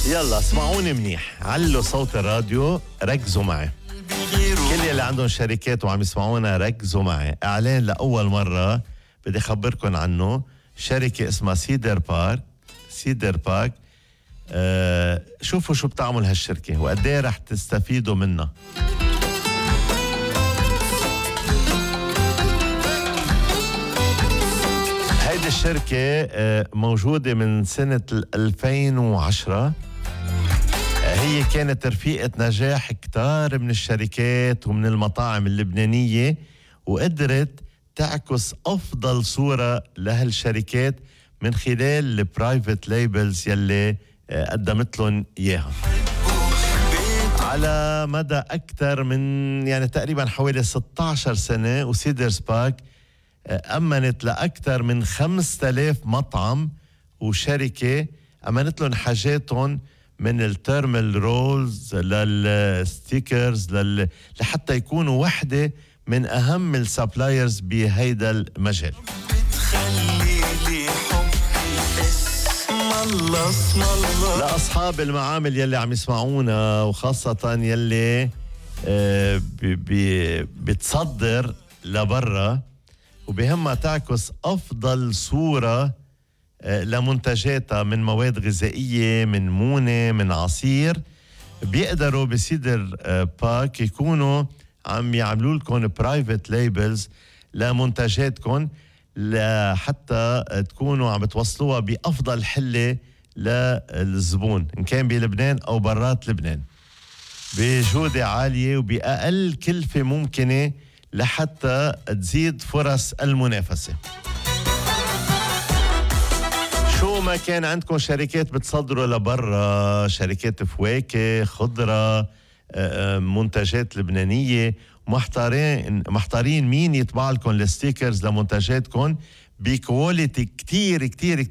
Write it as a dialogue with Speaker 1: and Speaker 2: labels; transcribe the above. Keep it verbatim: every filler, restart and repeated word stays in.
Speaker 1: يلا اسمعوني منيح، علوا صوت الراديو، ركزوا معي. كل اللي عندهم شركات وعم يسمعونا ركزوا معي. اعلان لاول مره بدي اخبركم عنه، شركه اسمها سيدر بارك. سيدر بارك آه شوفوا شو بتعمل هالشركه وقد ايه رح تستفيدوا منها. هيدي الشركه آه موجوده من سنه ألفين وعشرة. هي كانت رفيقة نجاح كتار من الشركات ومن المطاعم اللبنانية، وقدرت تعكس أفضل صورة لهالشركات من خلال البرايفت ليبلز يلي قدمت لهم إياها على مدى أكثر من يعني تقريبا حوالي ستة عشر سنة. وسيدرز بارك أمنت لأكثر من خمسة آلاف مطعم وشركة، أمنت لهم حاجاتهم من التيرمال رولز للستيكرز لل... لحتى يكونوا وحدة من أهم السبلايرز بهيدا المجال. لأصحاب المعامل يلي عم يسمعونا وخاصة يلي آه بي بي بتصدر لبرا وبهمها تعكس أفضل صورة لمنتجاتها من مواد غذائية، من مونة، من عصير، بيقدروا بسيدر باك يكونوا عم يعملوا لكم برايفت ليبلز لمنتجاتكم لحتى تكونوا عم توصلوها بأفضل حلة للزبون إن كان بلبنان أو برات لبنان بجودة عالية وبأقل كلفة ممكنة لحتى تزيد فرص المنافسة. شو ما كان عندكم شركات بتصدروا لبرا، شركات فواكه، خضرة، منتجات لبنانية، محتارين محتارين مين يطبع لكم الستيكرز لمنتجاتكم بكواليتي كتير كتير